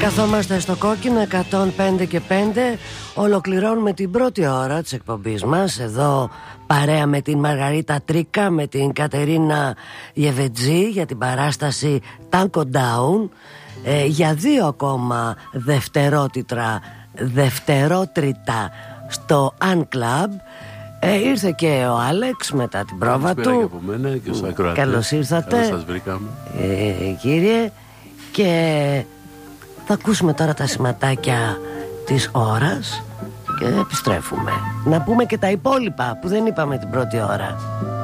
Καθόμαστε στο κόκκινο 105 και 5. Ολοκληρώνουμε την πρώτη ώρα της εκπομπής μας εδώ παρέα με την Μαργαρίτα Τρίκα, με την Κατερίνα Γεβετζή για την παράσταση Tango Down, για 2 ακόμα δευτερότριτα στο Un Club. Ήρθε και ο Άλεξ μετά την πρόβα του. Και από μένα και στους ακροατές. Καλώς ήρθατε. Καλώς σας βρήκαμε. Κύριε, και θα ακούσουμε τώρα τα σηματάκια της ώρας και επιστρέφουμε. Να πούμε και τα υπόλοιπα που δεν είπαμε την πρώτη ώρα.